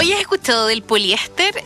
Oye, ¿has escuchado del poliéster?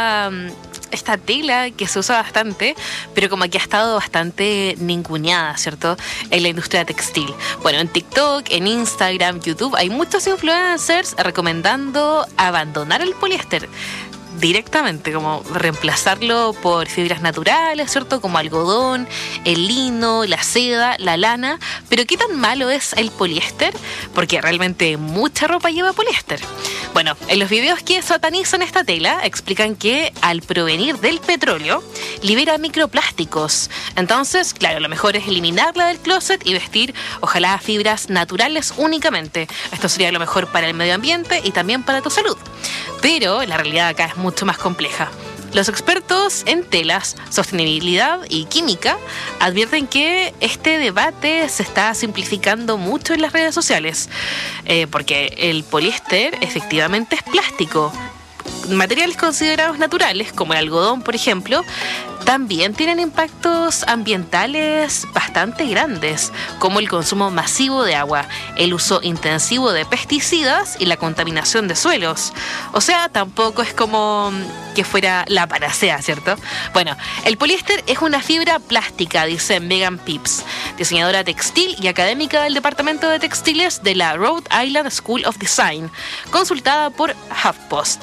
Esta tela que se usa bastante, pero como que ha estado bastante ninguneada, ¿cierto? En la industria textil. Bueno, en TikTok, en Instagram, YouTube, hay muchos influencers recomendando abandonar el poliéster directamente, como reemplazarlo por fibras naturales, ¿cierto? Como algodón, el lino, la seda, la lana. Pero ¿qué tan malo es el poliéster? Porque realmente mucha ropa lleva poliéster. Bueno, en los videos que satanizan esta tela, explican que al provenir del petróleo, libera microplásticos. Entonces, claro, lo mejor es eliminarla del closet y vestir, ojalá, fibras naturales únicamente. Esto sería lo mejor para el medio ambiente y también para tu salud. Pero la realidad acá es mucho más compleja. Los expertos en telas, sostenibilidad y química advierten que este debate se está simplificando mucho en las redes sociales, porque el poliéster efectivamente es plástico. Materiales considerados naturales, como el algodón, por ejemplo, también tienen impactos ambientales bastante grandes, como el consumo masivo de agua, el uso intensivo de pesticidas y la contaminación de suelos. O sea, tampoco es como que fuera la panacea, ¿cierto? Bueno, el poliéster es una fibra plástica, dice Megan Pips, diseñadora textil y académica del Departamento de Textiles de la Rhode Island School of Design, consultada por HuffPost.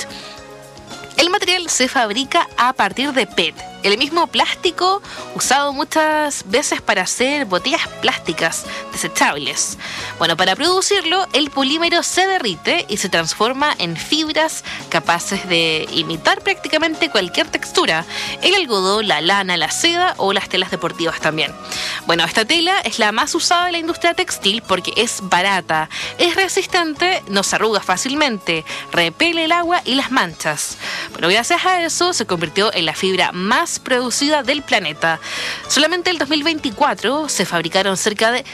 El material se fabrica a partir de PET, el mismo plástico usado muchas veces para hacer botellas plásticas desechables. Bueno, para producirlo, el polímero se derrite y se transforma en fibras capaces de imitar prácticamente cualquier textura: el algodón, la lana, la seda o las telas deportivas también. Bueno, esta tela es la más usada en la industria textil porque es barata, es resistente, no se arruga fácilmente, repele el agua y las manchas. Bueno, gracias a eso se convirtió en la fibra más producida del planeta. Solamente en el 2024 se fabricaron cerca de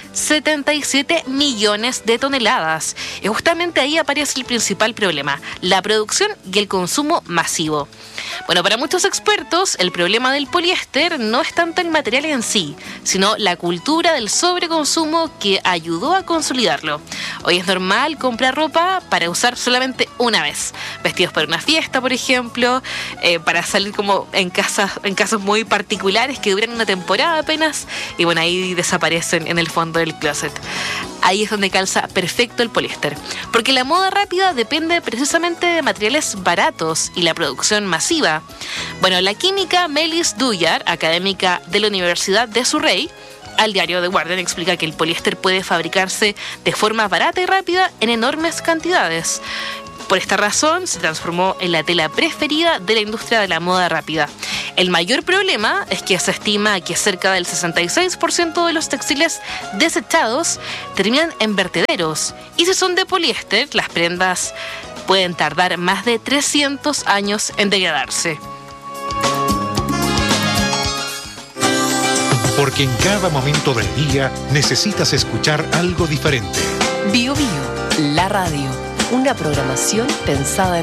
77 millones de toneladas. Y justamente ahí aparece el principal problema: la producción y el consumo masivo. Bueno, para muchos expertos, el problema del poliéster no es tanto el material en sí, sino la cultura del sobreconsumo que ayudó a consolidarlo. Hoy es normal comprar ropa para usar solamente una vez. Vestidos para una fiesta, por ejemplo, para salir como en casos muy particulares que duran una temporada apenas, y bueno, ahí desaparecen en el fondo del closet. Ahí es donde calza perfecto el poliéster, porque la moda rápida depende precisamente de materiales baratos y la producción masiva. Bueno, la química Melis Duyar, académica de la Universidad de Surrey, al diario The Guardian explica que el poliéster puede fabricarse de forma barata y rápida en enormes cantidades. Por esta razón, se transformó en la tela preferida de la industria de la moda rápida. El mayor problema es que se estima que cerca del 66% de los textiles desechados terminan en vertederos. Y si son de poliéster, las prendas pueden tardar más de 300 años en degradarse. Porque en cada momento del día necesitas escuchar algo diferente. Bio Bio, la radio. Una programación pensada en